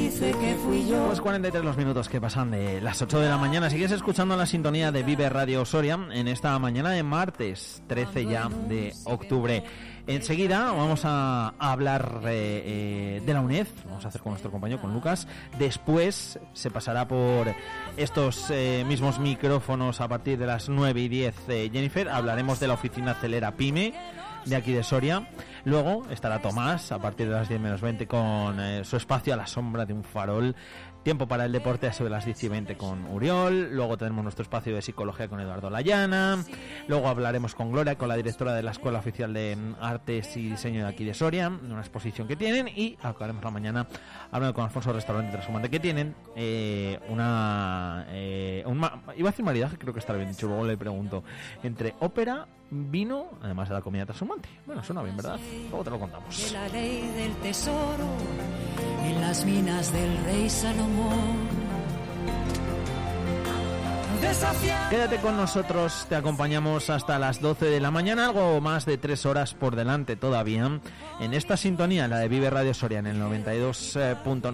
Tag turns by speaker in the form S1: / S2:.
S1: dice que fui yo.
S2: Pues 43 los minutos que pasan de las 8 de la mañana. Sigues escuchando la sintonía de Vive Radio Soria en esta mañana de martes 13 ya de octubre. Enseguida vamos a hablar de la UNED, vamos a hacer con nuestro compañero, con Lucas. Después se pasará por estos mismos micrófonos a partir de las 9 y 10 Jennifer. Hablaremos de la oficina Celera Pyme de aquí de Soria. Luego estará Tomás a partir de las 10 menos 20 con su espacio a la sombra de un farol. Tiempo para el deporte a eso de las 10 y 20 con Uriol. Luego tenemos nuestro espacio de psicología con Eduardo Layana. Luego hablaremos con Gloria, con la directora de la Escuela Oficial de Artes y Diseño de aquí de Soria, de una exposición que tienen. Y acabaremos la mañana hablando con Alfonso Restaurante Trashumante, que tienen iba a decir maridaje, creo que está bien dicho, luego le pregunto, entre ópera, vino, además de la comida trashumante. Bueno, suena bien, ¿verdad? Luego te lo contamos.
S1: De la ley del tesoro en las minas del rey Salomón.
S2: Quédate con nosotros, te acompañamos hasta las 12 de la mañana, algo más de 3 horas por delante todavía, en esta sintonía, la de Vive Radio Soria en el 92.9.